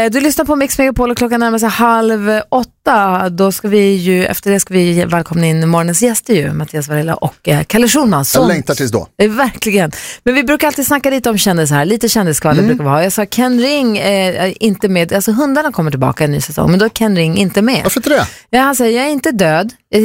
Du lyssnar på Mix Megapol och klockan närmar sig 7:30. Då ska vi ju, efter det ska vi välkomna in morgonens gäster ju, Mattias Varela och Kalle Schulman. Jag längtar tills då. Verkligen. Men vi brukar alltid snacka lite om kändisar här. Lite kändiskvaller brukar vi ha. Jag sa Ken Ring inte med. Alltså hundarna kommer tillbaka en ny säsong, men då är Ken Ring inte med. Varför inte det? Ja, han säger, jag är inte död.